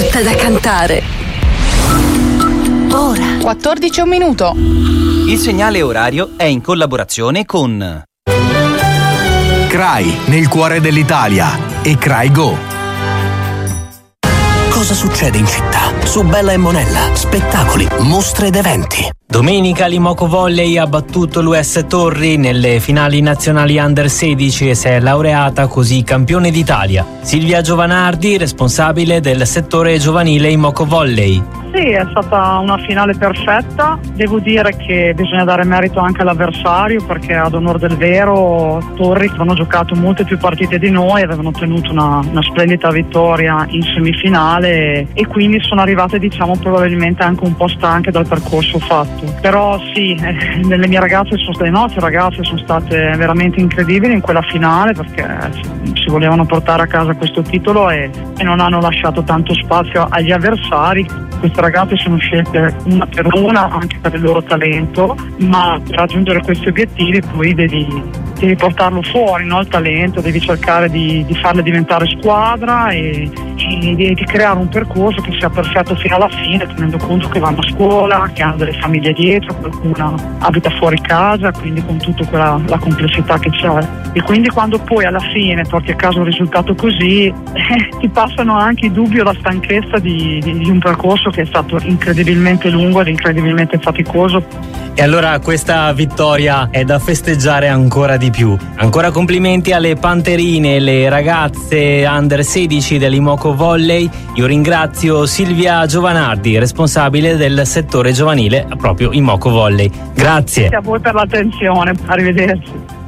Pronta da cantare. Ora. 14 e un minuto. Il segnale orario è in collaborazione con CRAI, nel cuore dell'Italia, e CRAI Go. Cosa succede in città? Su Bella e Monella, spettacoli, mostre ed eventi. Domenica l'Imoco Volley ha battuto l'US Torri nelle finali nazionali Under 16 e si è laureata così campione d'Italia. Silvia Giovanardi, responsabile del settore giovanile Imoco Volley. Sì, è stata una finale perfetta. Devo dire che bisogna dare merito anche all'avversario, perché ad onor del vero Torri avevano giocato molte più partite di noi, avevano ottenuto una splendida vittoria in semifinale e quindi sono arrivate, diciamo, probabilmente anche un po' stanche dal percorso fatto. Però sì, le mie ragazze sono state, le nostre ragazze sono state veramente incredibili in quella finale, perché si volevano portare a casa questo titolo e non hanno lasciato tanto spazio agli avversari. Queste ragazze sono scelte una per una anche per il loro talento, ma per raggiungere questi obiettivi poi devi portarlo fuori, no? Il talento, devi cercare di farle diventare squadra e di creare un percorso che sia perfetto fino alla fine, tenendo conto che vanno a scuola, che hanno delle famiglie dietro, qualcuna abita fuori casa, quindi con tutta la complessità che c'è. E quindi quando poi alla fine porti a casa un risultato così, ti passano anche i dubbi o la stanchezza di un percorso che è stato incredibilmente lungo ed incredibilmente faticoso. E allora questa vittoria è da festeggiare ancora di più. Ancora complimenti alle panterine, le ragazze Under 16 dell'Imoco Volley. Io ringrazio Silvia Giovanardi, responsabile del settore giovanile proprio Imoco Volley. Grazie. Grazie a voi per l'attenzione, arrivederci.